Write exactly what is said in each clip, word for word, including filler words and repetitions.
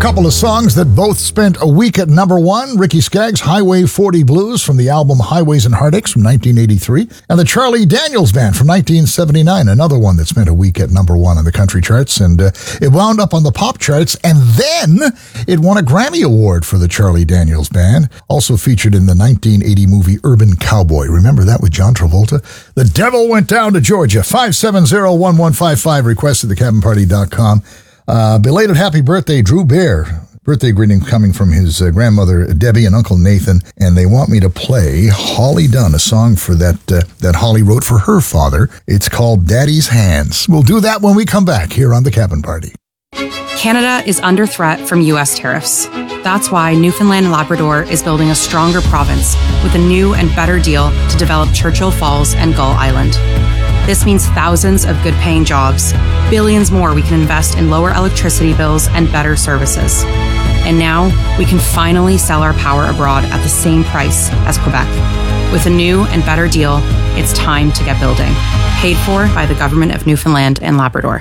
couple of songs that both spent a week at number one. Ricky Skaggs' Highway forty Blues from the album Highways and Heartaches from nineteen eighty-three, and the Charlie Daniels Band from nineteen seventy-nine, another one that spent a week at number one on the country charts, and uh, it wound up on the pop charts, and then it won a Grammy Award for the Charlie Daniels Band, also featured in the nineteen eighty movie Urban Cowboy. Remember that with John Travolta? The Devil Went Down to Georgia. five seven zero, one one five five, request at the cabin party dot com. Uh, belated happy birthday, Drew Bear. Birthday greeting coming from his uh, grandmother, Debbie, and Uncle Nathan. And they want me to play Holly Dunn, a song for that, uh, that Holly wrote for her father. It's called Daddy's Hands. We'll do that when we come back here on The Cabin Party. Canada is under threat from U S tariffs. That's why Newfoundland and Labrador is building a stronger province with a new and better deal to develop Churchill Falls and Gull Island. This means thousands of good-paying jobs, billions more we can invest in lower electricity bills and better services. And now, we can finally sell our power abroad at the same price as Quebec. With a new and better deal, it's time to get building. Paid for by the Government of Newfoundland and Labrador.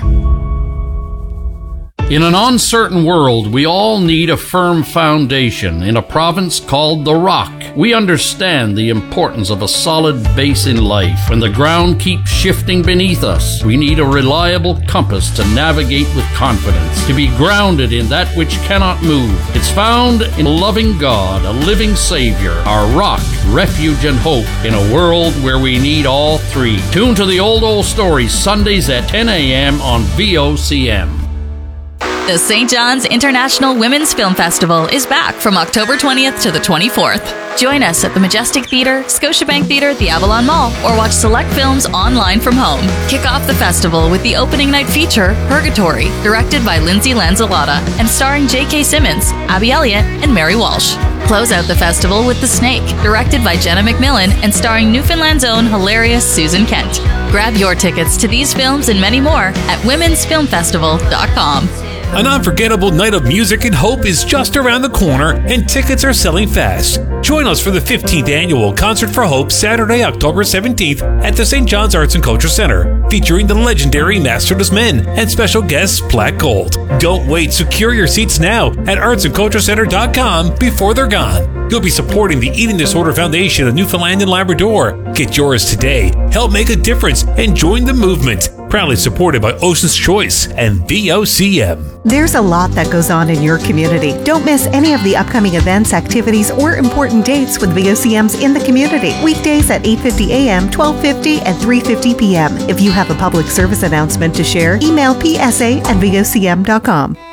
In an uncertain world, we all need a firm foundation. In a province called The Rock, we understand the importance of a solid base in life. When the ground keeps shifting beneath us, we need a reliable compass to navigate with confidence, to be grounded in that which cannot move. It's found in a loving God, a living Savior, our rock, refuge, and hope in a world where we need all three. Tune to the Old Old Stories, Sundays at ten a.m. on V O C M. The Saint John's International Women's Film Festival is back from October twentieth to the twenty-fourth. Join us at the Majestic Theatre, Scotiabank Theatre, the Avalon Mall, or watch select films online from home. Kick off the festival with the opening night feature, Purgatory, directed by Lindsay Lanzalotta and starring J K. Simmons, Abby Elliott, and Mary Walsh. Close out the festival with The Snake, directed by Jenna McMillan and starring Newfoundland's own hilarious Susan Kent. Grab your tickets to these films and many more at womens film festival dot com. An unforgettable night of music and hope is just around the corner, and tickets are selling fast. Join us for the fifteenth Annual Concert for Hope, Saturday, October seventeenth at the Saint John's Arts and Culture Center, featuring the legendary Masterless Men and special guests Black Gold. Don't wait, secure your seats now at arts and culture center dot com before they're gone. You'll be supporting the Eating Disorder Foundation of Newfoundland and Labrador. Get yours today. Help make a difference and join the movement. Proudly supported by Ocean's Choice and V O C M. There's a lot that goes on in your community. Don't miss any of the upcoming events, activities, or important dates with V O C M's In the Community. Weekdays at eight fifty a.m., twelve fifty, and three fifty p.m. If you have a public service announcement to share, email p s a at v o c m dot com.